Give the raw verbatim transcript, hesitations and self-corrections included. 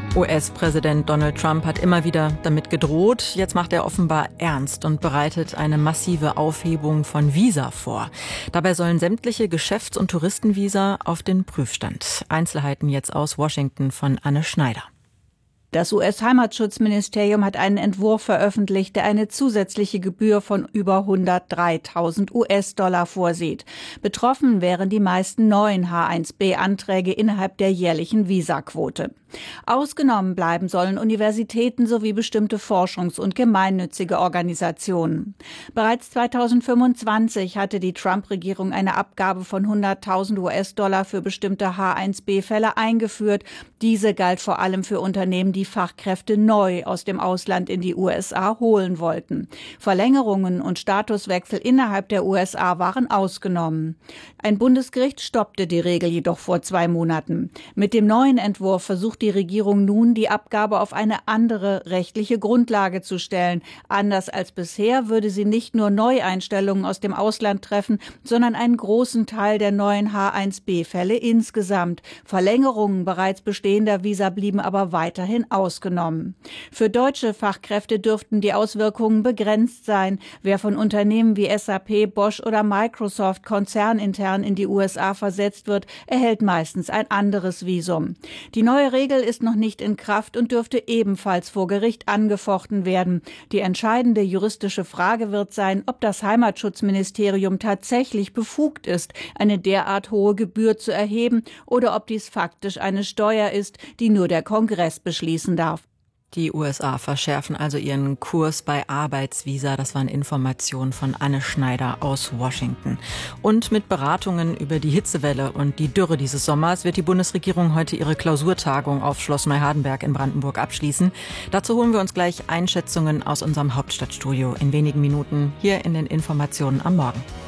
U S-Präsident Donald Trump hat immer wieder damit gedroht. Jetzt macht er offenbar ernst und bereitet eine massive Aufhebung von Visa vor. Dabei sollen sämtliche Geschäfts- und Touristenvisa auf den Prüfstand. Einzelheiten jetzt aus Washington von Anne Schneider. Das U S-Heimatschutzministerium hat einen Entwurf veröffentlicht, der eine zusätzliche Gebühr von über hundertdreitausend U S-Dollar vorsieht. Betroffen wären die meisten neuen H eins B-Anträge innerhalb der jährlichen Visaquote. Ausgenommen bleiben sollen Universitäten sowie bestimmte forschungs- und gemeinnützige Organisationen. Bereits zweitausendfünfundzwanzig hatte die Trump-Regierung eine Abgabe von hunderttausend U S-Dollar für bestimmte H eins B-Fälle eingeführt. Diese galt vor allem für Unternehmen, die Fachkräfte neu aus dem Ausland in die U S A holen wollten. Verlängerungen und Statuswechsel innerhalb der U S A waren ausgenommen. Ein Bundesgericht stoppte die Regel jedoch vor zwei Monaten. Mit dem neuen Entwurf versucht die Regierung nun, die Abgabe auf eine andere rechtliche Grundlage zu stellen. Anders als bisher würde sie nicht nur Neueinstellungen aus dem Ausland treffen, sondern einen großen Teil der neuen H eins B-Fälle insgesamt. Verlängerungen bereits bestehender Visa blieben aber weiterhin ausgenommen. Für deutsche Fachkräfte dürften die Auswirkungen begrenzt sein. Wer von Unternehmen wie S A P, Bosch oder Microsoft konzernintern in die U S A versetzt wird, erhält meistens ein anderes Visum. Die neue Regel ist noch nicht in Kraft und dürfte ebenfalls vor Gericht angefochten werden. Die entscheidende juristische Frage wird sein, ob das Heimatschutzministerium tatsächlich befugt ist, eine derart hohe Gebühr zu erheben oder ob dies faktisch eine Steuer ist, die nur der Kongress beschließen darf. Die U S A verschärfen also ihren Kurs bei Arbeitsvisa. Das waren Informationen von Anne Schneider aus Washington. Und mit Beratungen über die Hitzewelle und die Dürre dieses Sommers wird die Bundesregierung heute ihre Klausurtagung auf Schloss Neuhardenberg in Brandenburg abschließen. Dazu holen wir uns gleich Einschätzungen aus unserem Hauptstadtstudio in wenigen Minuten hier in den Informationen am Morgen.